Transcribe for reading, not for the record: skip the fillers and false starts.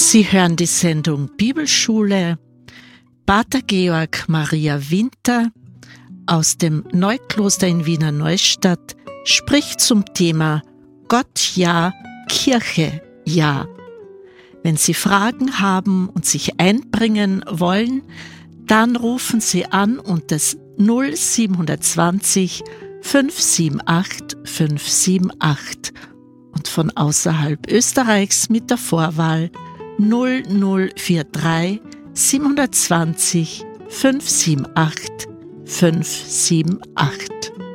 Sie hören die Sendung Bibelschule. Pater Georg Maria Winter aus dem Neukloster in Wiener Neustadt spricht zum Thema Gott ja, Kirche ja. Wenn Sie Fragen haben und sich einbringen wollen, dann rufen Sie an unter 0720 578 578 und von außerhalb Österreichs mit der Vorwahl 0043 720 578 578.